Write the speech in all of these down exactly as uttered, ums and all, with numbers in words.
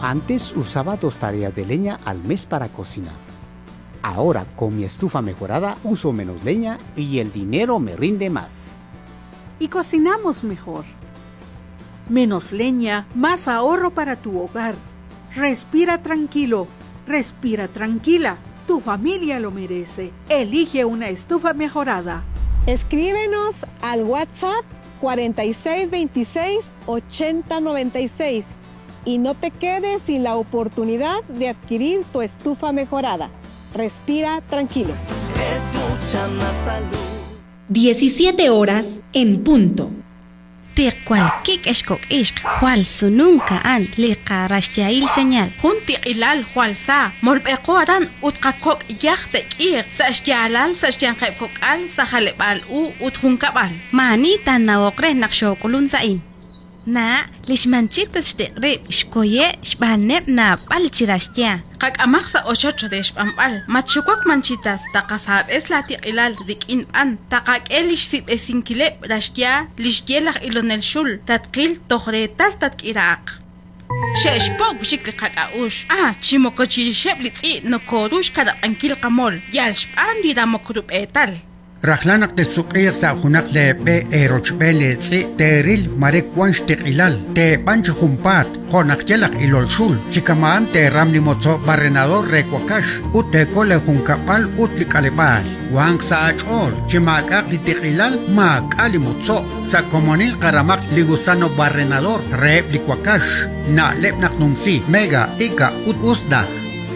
Antes usaba dos tareas de leña al mes para cocinar. Ahora, con mi estufa mejorada, uso menos leña y el dinero me rinde más. Y cocinamos mejor. Menos leña, más ahorro para tu hogar. Respira tranquilo, respira tranquila. Tu familia lo merece. Elige una estufa mejorada. Escríbenos al WhatsApp cuarenta y seis veintiséis ochenta noventa y seis y no te quedes sin la oportunidad de adquirir tu estufa mejorada. Respira tranquilo. Es mucha más salud. diecisiete horas en punto. Tiqual kik eshkok ishk hual sununka an liqarashyail señal junti ilal hual sa molbeqoran utqakok yaqtek ir sashjalal sashyanqepkok al sahalebal u utjunkabal manita nawokre naqshokulun sain na lishmanchik tashtiqrib ishkoye shbaneb na palchirashya qaqamaksa ochocho de shbambal machukok manchitas taqasab es la tiqilal dikin an taqaqelish sib esinkile rashya lishyelag ilonel shul tatqil tohretal tatkiraq sheshpok bishikli qaqaush ah chimokochi sheblitsi nokorush kada ankil qamol yalshban dira mokrub etal Rahlanak te suqiyaq sa hunak le be erochbele tsi teril marek wanshtiq ilal te pancho humpat konak yelak ilol shul chikamaan te ramni mozo barrenador rekwakash ut te kole hunkapal ut likalebal wang sa achol chimakak litiq ilal mak ali mozo sa komonil karamak ligusano barrenador re likwakash na lepnak numsi mega ika ut usda.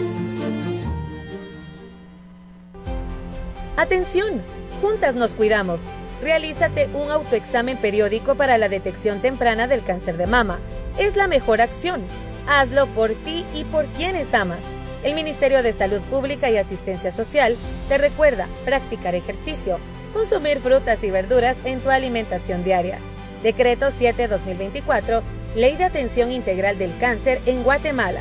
Atención. Juntas nos cuidamos. Realízate un autoexamen periódico para la detección temprana del cáncer de mama. Es la mejor acción. Hazlo por ti y por quienes amas. El Ministerio de Salud Pública y Asistencia Social te recuerda practicar ejercicio, consumir frutas y verduras en tu alimentación diaria. Decreto siete dos mil veinticuatro, Ley de Atención Integral del Cáncer en Guatemala.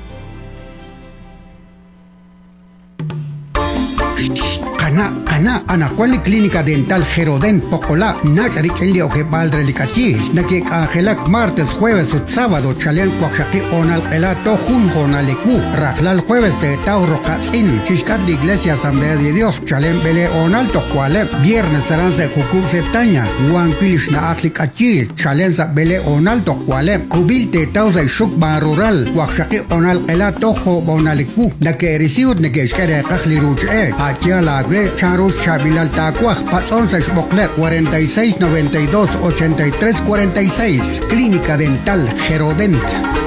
Kana, kana, anakuali clínica dental Geroden Pocola, Nachari Chelio que Valdre Licati, Naki Angelak martes, jueves y sábado, Chalen Quaxaki Onal Pelato, Jun Jonalecu, Rajlal jueves de Tauro Katzin, Chiscat la Iglesia Asamblea de Dios, Chalen Bele Onal Tocuale, viernes serán de Jucu Septaña, Juan Pilishna Atlicachil, Chalenza Bele Onal Tocuale, Cubil de Tauza y Shukba Rural, Quaxaki Onal Pelato, Jonalecu, la que recibe Nekeshkere Kachli Ruche, Atia la Charos Chabilal Tacuaj, Pazonza Xbocle, cuarenta y seis noventa y dos ochenta y tres cuarenta y seis, Clínica Dental Gerodent.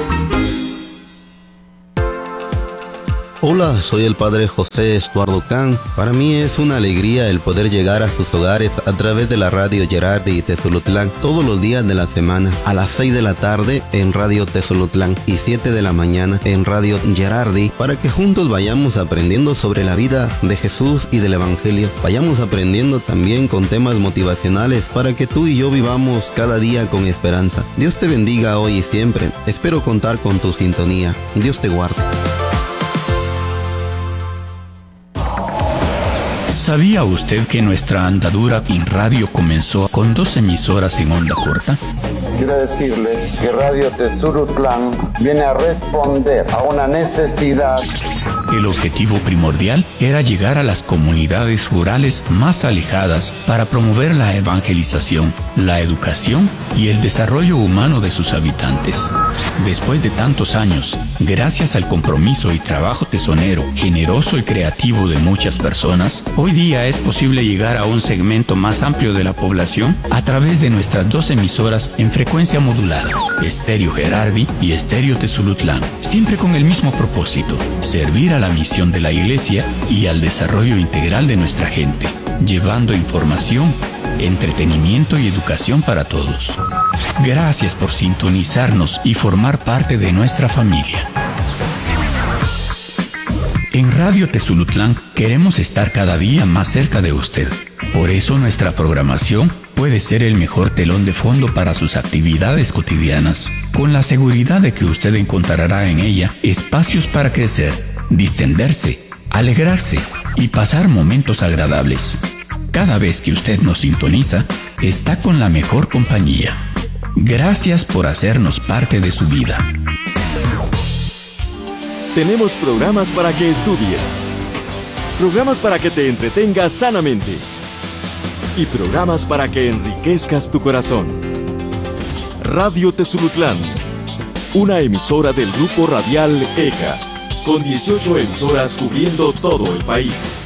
Hola, soy el padre José Estuardo Can. Para mí es una alegría el poder llegar a sus hogares a través de la radio Gerardi y Tezolutlán todos los días de la semana, a las seis de la tarde en Radio Tezolutlán y siete de la mañana en Radio Gerardi, para que juntos vayamos aprendiendo sobre la vida de Jesús y del Evangelio. Vayamos aprendiendo también con temas motivacionales para que tú y yo vivamos cada día con esperanza. Dios te bendiga hoy y siempre. Espero contar con tu sintonía. Dios te guarde. ¿Sabía usted que nuestra andadura en radio comenzó con dos emisoras en onda corta? Quiero decirle que Radio Tezolutlán viene a responder a una necesidad. El objetivo primordial era llegar a las comunidades rurales más alejadas para promover la evangelización, la educación y el desarrollo humano de sus habitantes. Después de tantos años, gracias al compromiso y trabajo tesonero, generoso y creativo de muchas personas, hoy día es posible llegar a un segmento más amplio de la población a través de nuestras dos emisoras en frecuencia modulada, Estéreo Gerardi y Estéreo Tezolutlán, siempre con el mismo propósito: servir a la misión de la Iglesia y al desarrollo integral de nuestra gente, llevando información, entretenimiento y educación para todos. Gracias por sintonizarnos y formar parte de nuestra familia. En Radio Tezolutlán queremos estar cada día más cerca de usted. Por eso nuestra programación puede ser el mejor telón de fondo para sus actividades cotidianas, con la seguridad de que usted encontrará en ella espacios para crecer, distenderse, alegrarse y pasar momentos agradables. Cada vez que usted nos sintoniza, está con la mejor compañía. Gracias por hacernos parte de su vida. tenemos programas para que estudies, programas para que te entretengas sanamente y programas para que enriquezcas tu corazón. Radio Tezulutlán, una emisora del Grupo Radial E C A, con dieciocho emisoras cubriendo todo el país.